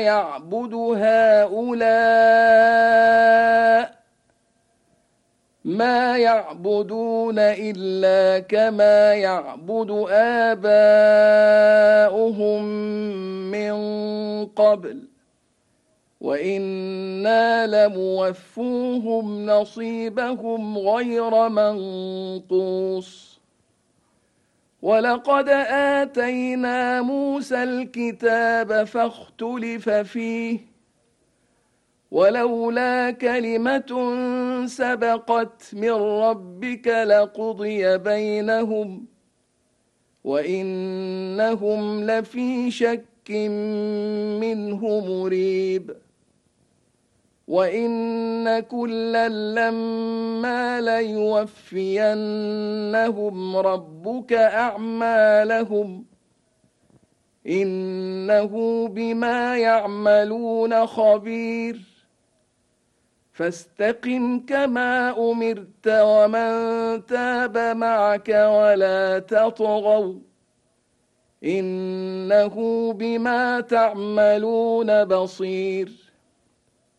يعبد هؤلاء ما يعبدون إلا كما يعبد آباؤهم من قبل وإنا لموفوهم نصيبهم غير منقوص ولقد آتينا موسى الكتاب فاختلف فيه ولولا كلمة سبقت من ربك لقضي بينهم وإنهم لفي شك منه مريب وإن كلا لما ليوفينهم ربك أعمالهم إنه بما يعملون خبير فاستقم كما أمرت ومن تاب معك ولا تطغوا إنه بما تعملون بصير